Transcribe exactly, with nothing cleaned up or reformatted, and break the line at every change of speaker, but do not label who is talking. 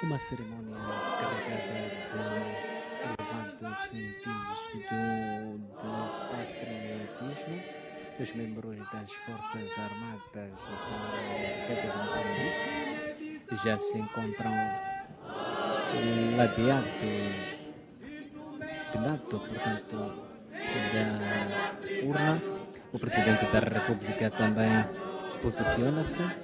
Uma cerimónia carregada de elevado sentido de patriotismo. Os membros das Forças Armadas de Defesa de Moçambique já se encontram ladeados de lado, portanto, da urna. O Presidente da República também posiciona-se.